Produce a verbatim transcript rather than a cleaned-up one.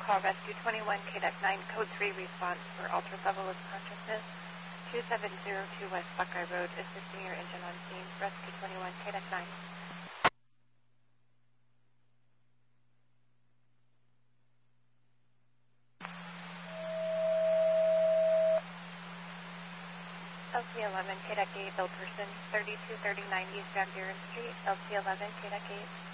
call Rescue twenty-one, K D E C nine, Code three response for altered level of consciousness, two seven zero two West Buckeye Road, assisting your engine on scene. Rescue twenty-one, K D E C nine. L C eleven, K D E C eight, Bill Person, thirty-two thirty-nine East Van Buren Street, L C eleven, K D E C eight.